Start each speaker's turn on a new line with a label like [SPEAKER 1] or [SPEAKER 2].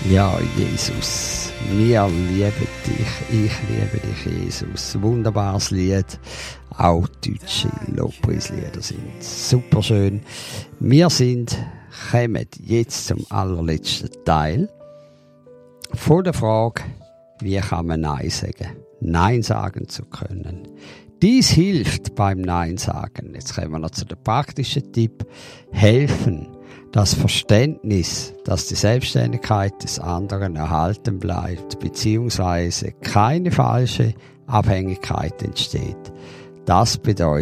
[SPEAKER 1] Ja, Jesus, wir lieben dich, ich liebe dich, Jesus. Wunderbares Lied, auch deutsche Lobpreislieder sind super schön. Wir kommen jetzt zum allerletzten Teil von der Frage, wie kann man Nein sagen? Nein sagen zu können. Dies hilft beim Nein sagen. Jetzt kommen wir noch zu dem praktischen Tipp. Helfen. Das Verständnis, dass die Selbstständigkeit des anderen erhalten bleibt, beziehungsweise keine falsche Abhängigkeit entsteht. Das bedeutet,